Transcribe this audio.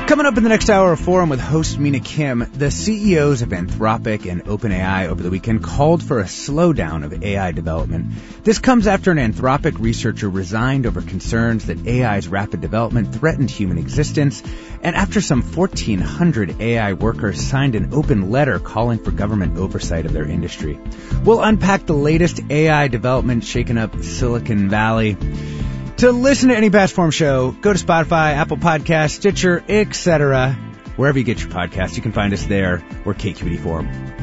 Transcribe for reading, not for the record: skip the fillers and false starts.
Coming up in the next hour of Forum with host Mina Kim, the CEOs of Anthropic and OpenAI over the weekend called for a slowdown of AI development. This comes after an Anthropic researcher resigned over concerns that AI's rapid development threatened human existence, and after some 1,400 AI workers signed an open letter calling for government oversight of their industry. We'll unpack the latest AI development shaking up Silicon Valley. To listen to any past Forum show, go to Spotify, Apple Podcasts, Stitcher, etc. Wherever you get your podcasts, you can find us there. We're KQED Forum.